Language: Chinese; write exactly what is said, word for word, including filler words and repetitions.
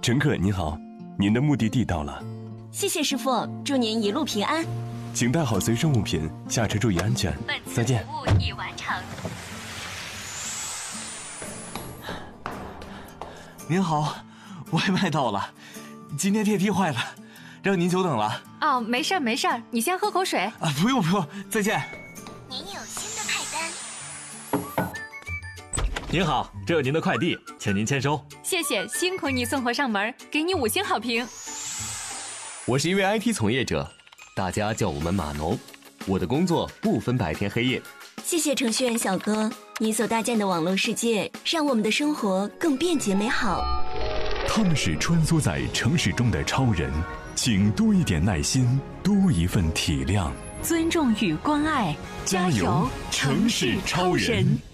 乘客您好，您的目的地到了。 谢谢师傅，祝您一路平安。 请带好随身物品，下车注意安全。再见。 本次服务已完成。 您好，外卖到了，今天电梯坏了，让您久等了。 哦，没事儿没事儿，你先喝口水。 啊，不用不用，再见。 您有新的派单。 您好，这有您的快递，请您签收。 谢谢，辛苦你送货上门，给你五星好评。 我是一位 I T 从业者，大家叫我们码农。我的工作不分白天黑夜。 谢谢程序员小哥，你所搭建的网络世界让我们的生活更便捷美好。 他们是穿梭在城市中的超人，请多一点耐心，多一份体谅， 尊重与关爱， 加油，城市超人。